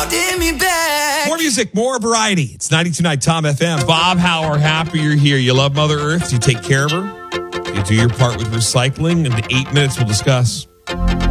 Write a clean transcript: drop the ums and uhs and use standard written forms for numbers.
holding me back. More music, more variety. It's 92.9 Tom FM. Bob, how are happy you're here. You love Mother Earth. You take care of her. You do your part with recycling. In the 8 minutes, we'll discuss.